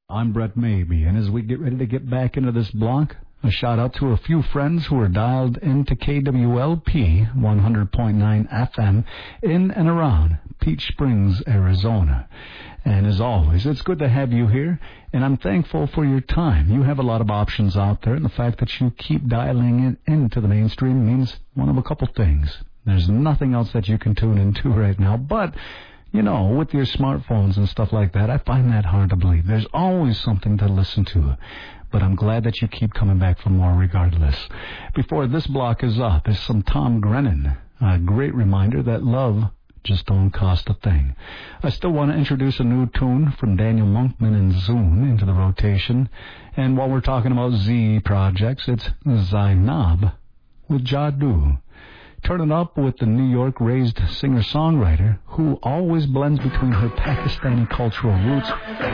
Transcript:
I'm Brett Maybe, and as we get ready to get back into this block, a shout out to a few friends who are dialed into KWLP 100.9 FM in and around Peach Springs, Arizona. And as always, it's good to have you here, and I'm thankful for your time. You have a lot of options out there, and the fact that you keep dialing it into the mainstream means one of a couple things. There's nothing else that you can tune into right now, but you know, with your smartphones and stuff like that, I find that hard to believe. There's always something to listen to. But I'm glad that you keep coming back for more regardless. Before this block is up, there's some Tom Grennan. A great reminder that love just don't cost a thing. I still want to introduce a new tune from Daniel Monkman and Zoon into the rotation. And while we're talking about Z projects, it's Zainab with Jadoo. Turn it up with the New York-raised singer-songwriter who always blends between her Pakistani cultural roots